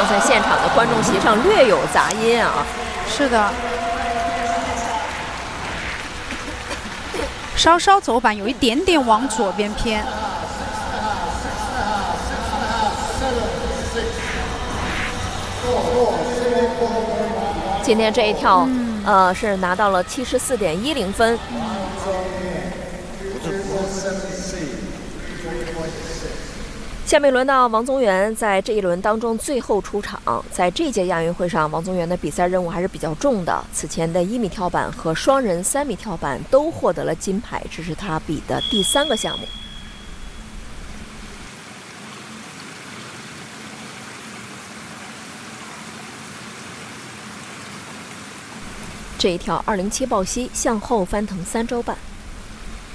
刚才现场的观众席上略有杂音啊。 是的，稍稍走板，有一点点往左边偏。 今天这一跳，是拿到了74.10分。下面轮到王宗源，在这一轮当中最后出场。在这届亚运会上，王宗源的比赛任务还是比较重的。此前的1米跳板和双人3米跳板都获得了金牌，这是他比的第3个项目。这一跳207抱膝，向后翻腾3周半。